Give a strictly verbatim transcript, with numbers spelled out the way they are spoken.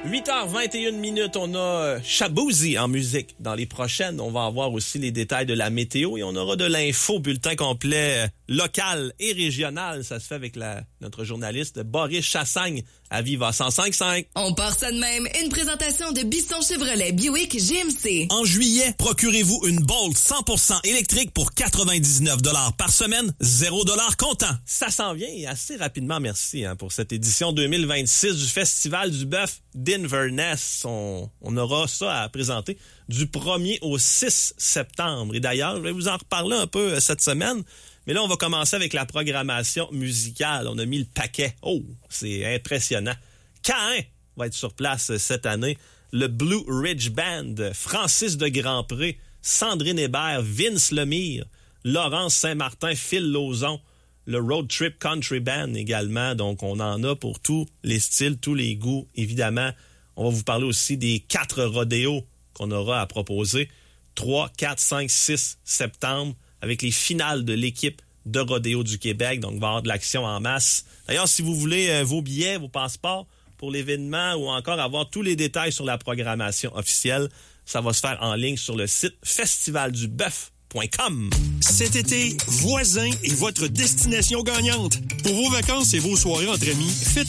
huit heures vingt et une minutes, on a Shaboozey en musique. Dans les prochaines, on va avoir aussi les détails de la météo et on aura de l'info, bulletin complet local et régional. Ça se fait avec la, notre journaliste Boris Chassagne à Viva cent cinq cinq. On part ça de même. Une présentation de Bisson Chevrolet Buick G M C. En juillet, procurez-vous une Bolt cent pour cent électrique pour quatre-vingt-dix-neuf dollars par semaine, zéro dollars comptant. Ça s'en vient et assez rapidement, merci hein, pour cette édition deux mille vingt-six du Festival du Bœuf d'Inverness. On, on aura ça à présenter du premier au six septembre. Et d'ailleurs, je vais vous en reparler un peu cette semaine. Mais là, on va commencer avec la programmation musicale. On a mis le paquet. Oh, c'est impressionnant. Caïn va être sur place cette année. Le Blue Ridge Band, Francis de Grandpré, Sandrine Hébert, Vince Lemire, Laurence Saint-Martin, Phil Lauzon, le Road Trip Country Band également. Donc, on en a pour tous les styles, tous les goûts. Évidemment, on va vous parler aussi des quatre rodéos qu'on aura à proposer. trois, quatre, cinq, six septembre. Avec les finales de l'équipe de rodéo du Québec. Donc, il va y avoir de l'action en masse. D'ailleurs, si vous voulez euh, vos billets, vos passeports pour l'événement ou encore avoir tous les détails sur la programmation officielle, ça va se faire en ligne sur le site festival du bœuf point com. Cet été, Voisin est votre destination gagnante. Pour vos vacances et vos soirées entre amis, faites